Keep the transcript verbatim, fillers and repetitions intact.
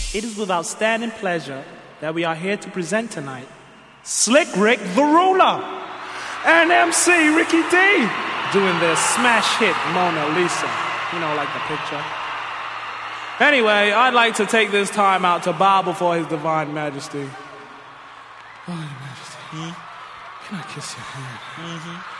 It is with outstanding pleasure that we are here to present tonight Slick Rick the Ruler and M C Ricky D doing their smash hit Mona Lisa. You know, like the picture. Anyway, I'd like to take this time out to bow before His Divine Majesty. Oh, Your Majesty, hmm? Can I kiss your hand? Mm-hmm.